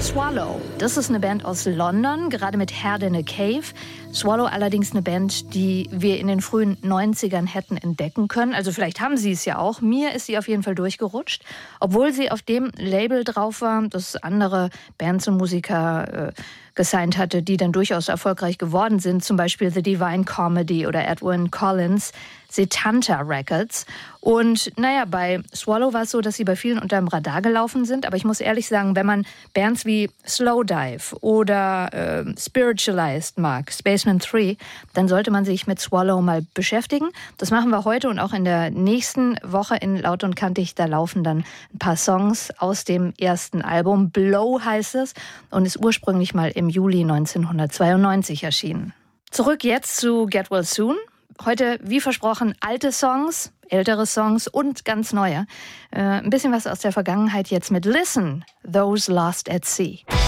Swallow, das ist eine Band aus London, gerade mit Head in a Cave. Swallow allerdings eine Band, die wir in den frühen 90ern hätten entdecken können. Also vielleicht haben sie es ja auch. Mir ist sie auf jeden Fall durchgerutscht. Obwohl sie auf dem Label drauf war, das andere Bands und Musiker gesigned hatte, die dann durchaus erfolgreich geworden sind. Zum Beispiel The Divine Comedy oder Edwyn Collins, Setanta Records. Und naja, bei Swallow war es so, dass sie bei vielen unter dem Radar gelaufen sind. Aber ich muss ehrlich sagen, wenn man Bands wie Slowdive oder Spiritualized mag, Spaceman 3, dann sollte man sich mit Swallow mal beschäftigen. Das machen wir heute und auch in der nächsten Woche in Laut und Kantig. Da laufen dann ein paar Songs aus dem ersten Album. Blow heißt es und ist ursprünglich mal im Juli 1992 erschienen. Zurück jetzt zu Get Well Soon. Heute, wie versprochen, alte Songs, ältere Songs und ganz neue. Ein bisschen was aus der Vergangenheit jetzt mit Listen, Those Lost at Sea.